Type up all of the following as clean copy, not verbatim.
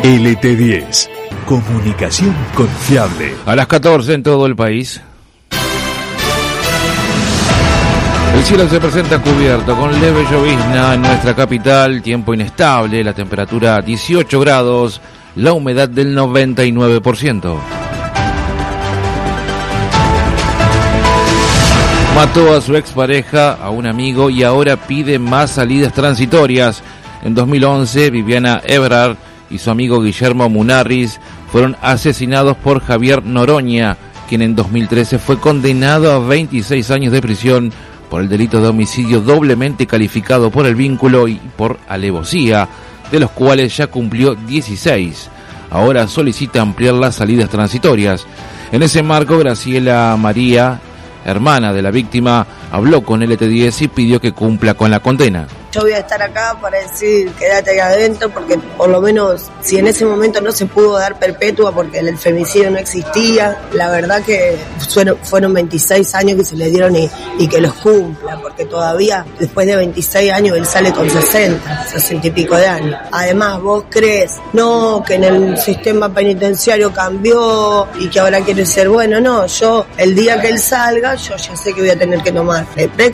LT10, comunicación confiable. A las 14 en todo el país. El cielo se presenta cubierto con leve llovizna en nuestra capital, tiempo inestable, la temperatura 18 grados, la humedad del 99%. Mató a su expareja, a un amigo y ahora pide más salidas transitorias. En 2011, Viviana Ebrard y su amigo Guillermo Munarriz fueron asesinados por Javier Noroña, quien en 2013 fue condenado a 26 años de prisión por el delito de homicidio doblemente calificado por el vínculo y por alevosía, de los cuales ya cumplió 16. Ahora solicita ampliar las salidas transitorias. En ese marco, Graciela María, hermana de la víctima, habló con LT10 y pidió que cumpla con la condena. Yo voy a estar acá para decir quédate ahí adentro, porque por lo menos si en ese momento no se pudo dar perpetua porque el femicidio no existía, la verdad que fueron 26 años que se le dieron y que los cumpla, porque todavía después de 26 años él sale con 60 y pico de años. Además vos crees, no, que en el sistema penitenciario cambió y que ahora quiere ser bueno, no, yo el día que él salga, yo ya sé que voy a tener que tomar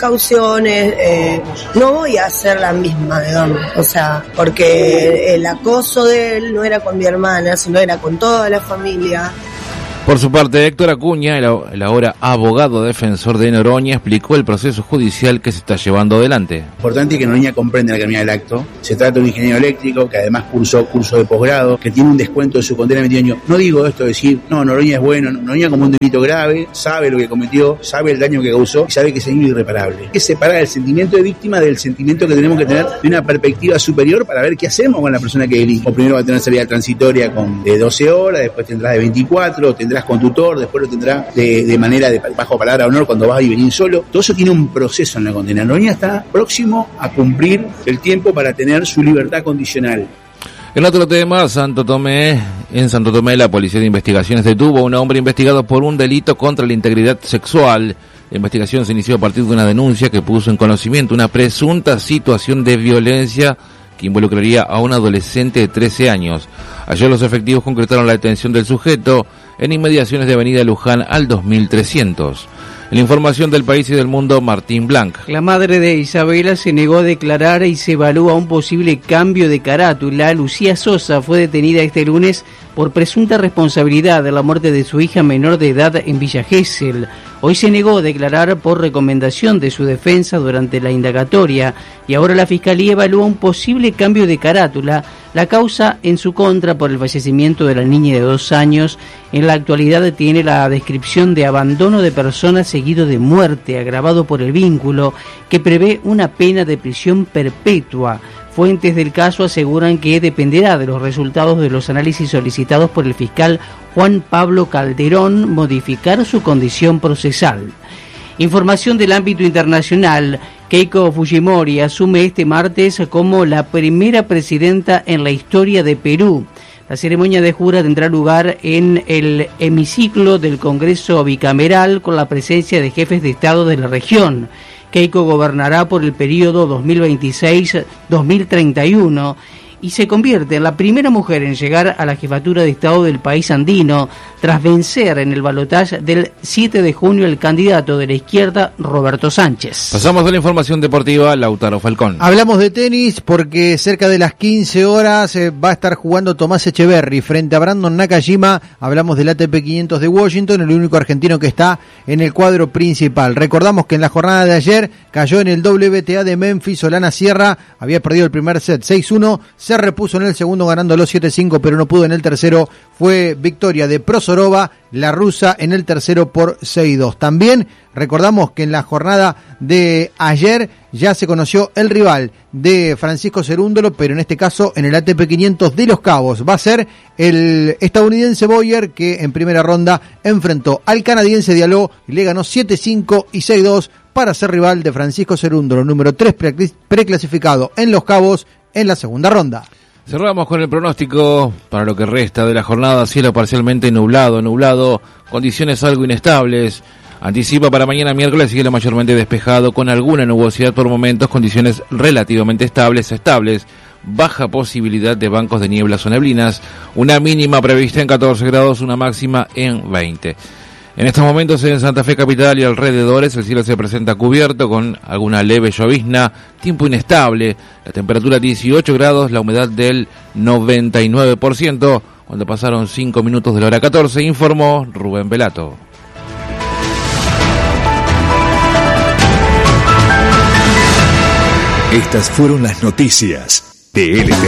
precauciones, no voy a hacer la misma, digamos, o sea, porque el acoso de él no era con mi hermana, sino era con toda la familia. Por su parte, Héctor Acuña, el ahora abogado defensor de Noroña, explicó el proceso judicial que se está llevando adelante. Importante que Noroña comprenda la gravedad del acto. Se trata de un ingeniero eléctrico que además cursó curso de posgrado, que tiene un descuento de su condena de 20 años. No digo esto de decir, no, Noroña es bueno. Noroña como un delito grave, sabe lo que cometió, sabe el daño que causó y sabe que es irreparable. Hay que separar el sentimiento de víctima del sentimiento que tenemos que tener de una perspectiva superior para ver qué hacemos con la persona que elige. O primero va a tener salida transitoria de 12 horas, después tendrá de 24, tendrás con tutor, después lo tendrá de manera de bajo palabra de honor cuando vas a venir solo. Todo eso tiene un proceso en la condena. Noroña está próximo a cumplir el tiempo para tener su libertad condicional. En otro tema, en Santo Tomé, la Policía de Investigaciones detuvo a un hombre investigado por un delito contra la integridad sexual. La investigación se inició a partir de una denuncia que puso en conocimiento una presunta situación de violencia que involucraría a un adolescente de 13 años. Ayer los efectivos concretaron la detención del sujeto en inmediaciones de Avenida Luján al 2300. En la información del país y del mundo, Martín Blanc. La madre de Isabela se negó a declarar y se evalúa un posible cambio de carátula. Lucía Sosa fue detenida este lunes por presunta responsabilidad de la muerte de su hija menor de edad en Villa Gesell. Hoy se negó a declarar por recomendación de su defensa durante la indagatoria y ahora la Fiscalía evalúa un posible cambio de carátula. La causa en su contra por el fallecimiento de la niña de 2 años en la actualidad tiene la descripción de abandono de personas seguido de muerte agravado por el vínculo, que prevé una pena de prisión perpetua. Fuentes del caso aseguran que dependerá de los resultados de los análisis solicitados por el fiscal Juan Pablo Calderón modificar su condición procesal. Información del ámbito internacional. Keiko Fujimori asume este martes como la primera presidenta en la historia de Perú. La ceremonia de jura tendrá lugar en el hemiciclo del Congreso Bicameral con la presencia de jefes de Estado de la región. Keiko gobernará por el periodo 2026-2031 y se convierte en la primera mujer en llegar a la jefatura de Estado del país andino, tras vencer en el balotaje del 7 de junio el candidato de la izquierda, Roberto Sánchez. Pasamos a la información deportiva, Lautaro Falcón. Hablamos de tenis porque cerca de las 15 horas va a estar jugando Tomás Echeverry frente a Brandon Nakajima. Hablamos del ATP 500 de Washington, el único argentino que está en el cuadro principal. Recordamos que en la jornada de ayer cayó en el WTA de Memphis. Solana Sierra había perdido el primer set 6-1, se repuso en el segundo ganándolo 7-5, pero no pudo en el tercero. Fue victoria de Prosorova, la rusa, en el tercero por 6-2. También recordamos que en la jornada de ayer ya se conoció el rival de Francisco Cerúndolo, pero en este caso en el ATP 500 de Los Cabos. Va a ser el estadounidense Boyer, que en primera ronda enfrentó al canadiense Diallo y le ganó 7-5 y 6-2 para ser rival de Francisco Cerúndolo, número 3 preclasificado en Los Cabos en la segunda ronda. Cerramos con el pronóstico para lo que resta de la jornada. Cielo parcialmente nublado, condiciones algo inestables. Anticipa para mañana miércoles cielo mayormente despejado con alguna nubosidad por momentos, condiciones relativamente estables. baja posibilidad de bancos de nieblas o neblinas, una mínima prevista en 14 grados, una máxima en 20. En estos momentos en Santa Fe Capital y alrededores el cielo se presenta cubierto con alguna leve llovizna, tiempo inestable, la temperatura 18 grados, la humedad del 99%, cuando pasaron 5 minutos de la hora 14, informó Rubén Velato. Estas fueron las noticias de LTN.